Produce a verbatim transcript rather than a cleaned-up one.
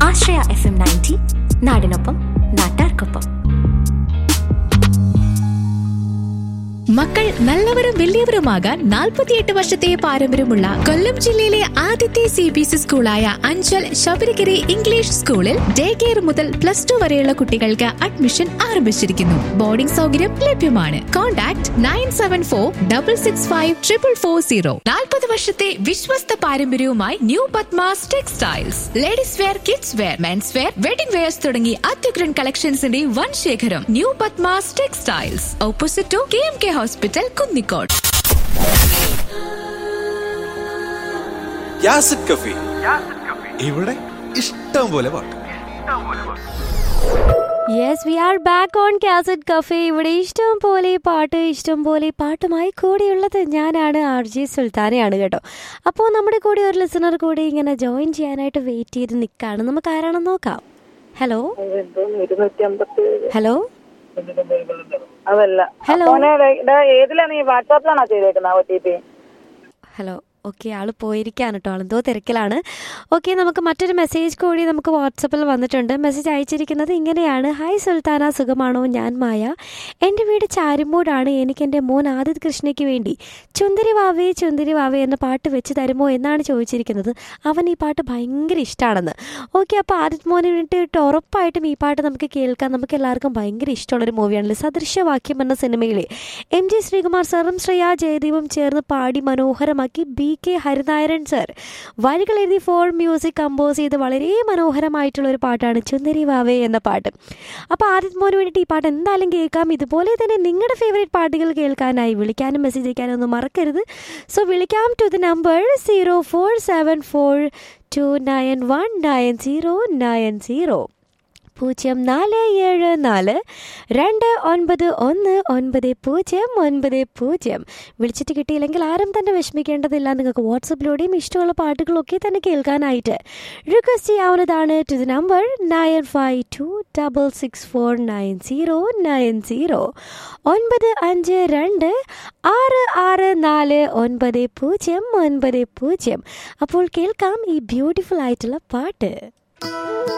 ആശ്രയ F M ninety, നാടിനൊപ്പം നാട്ടാർക്കൊപ്പം. മക്കൾ നല്ലവരും വലിയവരുമാകാൻ നാൽപ്പത്തിയെട്ട് വർഷത്തെ പാരമ്പര്യമുള്ള കൊല്ലം ജില്ലയിലെ ആദ്യത്തെ C B S E സ്കൂളായ Anchal Sabarigiri English സ്കൂളിൽ ഡേ കെയർ മുതൽ പ്ലസ് ടു വരെയുള്ള കുട്ടികൾക്ക് അഡ്മിഷൻ ആരംഭിച്ചിരിക്കുന്നു. ബോർഡിംഗ് സൗകര്യം ലഭ്യമാണ്. Contact nine seven four double six five triple four zero. നാൽപ്പത് വർഷത്തെ വിശ്വസ്ത പാരമ്പര്യവുമായി new Padmas textiles. Ladies wear, kids wear, men's wear, wedding wears തുടങ്ങി അത്യുഗ്രൻ കളക്ഷൻസിന്റെ വൻ ശേഖരം. New Padmas textiles, opposite to K M K hospital, Kunnicode. യാസിഡ് കഫി, ഇവിടെ ഇഷ്ടം പോലെ പാട്ട്. Yes, V are back on cassette cafe. ഇവിടെ ഇഷ്ടം പോലെ പാട്ട്, ഇഷ്ടം പോലെ പാട്ടുമായി കൂടെയുള്ളത് ഞാനാണ്, ആർ ജെ സുൽത്താനയാണ് കേട്ടോ. അപ്പോൾ നമ്മുടെ കൂടെ ഒരു ലിസണർ കൂടി ഇങ്ങനെ ജോയിൻ ചെയ്യാനായിട്ട് വെയിറ്റ് ചെയ്ത് നിൽക്കുകയാണ്. നമുക്ക് ആരാണെന്ന് നോക്കാം. ഹലോ ഹലോ അതല്ല, ഹലോ ഏതിലാണ് ഈ വാട്സാപ്പിലാണോ ചെയ്തേക്കുന്നത് O T P? Hello okay, ആൾ പോയിരിക്കുകയാണ് കേട്ടോ, ആളെന്തോ തിരക്കിലാണ്. ഓക്കെ, നമുക്ക് മറ്റൊരു മെസ്സേജ് കൂടി നമുക്ക് വാട്സപ്പിൽ വന്നിട്ടുണ്ട്. മെസ്സേജ് അയച്ചിരിക്കുന്നത് ഇങ്ങനെയാണ്: ഹായ് സുൽത്താന, സുഖമാണോ? ഞാൻ മായ. എൻ്റെ വീട് ചാരുമൂടാണ്. എനിക്ക് എൻ്റെ മോൻ ആദിത് കൃഷ്ണയ്ക്ക് വേണ്ടി ചുന്ദരി വാവേ ചുന്ദരി വാവേ എന്ന പാട്ട് വെച്ച് തരുമോ എന്നാണ് ചോദിച്ചിരിക്കുന്നത്. അവൻ ഈ പാട്ട് ഭയങ്കര ഇഷ്ടമാണെന്ന്. ഓക്കെ, അപ്പോൾ ആദിത് മോനെ വേണ്ടിയിട്ട് ഉറപ്പായിട്ടും ഈ പാട്ട് നമുക്ക് കേൾക്കാം. നമുക്ക് എല്ലാവർക്കും ഭയങ്കര ഇഷ്ടമുള്ളൊരു മൂവിയാണല്ലോ സദൃശവാക്യം എന്ന സിനിമയിലെ എം ജി ശ്രീകുമാർ സാറും ശ്രേയ ജയദീപും ചേർന്ന് പാടി മനോഹരമാക്കി ബി കെ ഹരിനാരായണൻ സർ വരികൾ എഴുതി ഫോർ മ്യൂസിക് കമ്പോസ് ചെയ്ത് വളരെ മനോഹരമായിട്ടുള്ള ഒരു പാട്ടാണ് ചുന്ദരി വാവേ എന്ന പാട്ട്. അപ്പോൾ ആദിത് മോന് വേണ്ടിയിട്ട് ഈ പാട്ട് എന്തായാലും കേൾക്കാം. ഇതുപോലെ തന്നെ നിങ്ങളുടെ ഫേവറേറ്റ് പാട്ടുകൾ കേൾക്കാനായി വിളിക്കാനും മെസ്സേജ് അയക്കാനും ഒന്നും മറക്കരുത്. സോ വിളിക്കാം to the number zero four seven four to nine one nine zero nine zero പൂജ്യം നാല് ഏഴ് നാല് രണ്ട് ഒൻപത് ഒന്ന് ഒൻപത് പൂജ്യം ഒൻപത് പൂജ്യം. വിളിച്ചിട്ട് കിട്ടിയില്ലെങ്കിൽ ആരും തന്നെ വിഷമിക്കേണ്ടതില്ല. നിങ്ങൾക്ക് വാട്സപ്പിലൂടെയും ഇഷ്ടമുള്ള പാട്ടുകളൊക്കെ തന്നെ കേൾക്കാനായിട്ട് റിക്വസ്റ്റ് ചെയ്യാവുന്നതാണ് to the number nine five to double six four nine zero nine zero. ഒൻപത് അഞ്ച് രണ്ട് ആറ് ആറ് നാല് ഒൻപത് പൂജ്യം ഒൻപത് പൂജ്യം. അപ്പോൾ കേൾക്കാം ഈ ബ്യൂട്ടിഫുൾ ആയിട്ടുള്ള പാട്ട്.